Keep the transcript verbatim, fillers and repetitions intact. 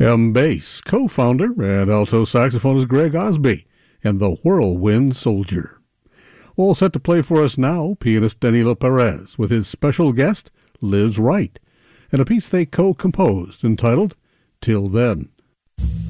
M. Bass, co-founder and alto saxophonist Greg Osby, and the Whirlwind Soldier. All set to play for us now, pianist Danilo Perez, with his special guest, Liz Wright, and a piece they co-composed entitled Till Then.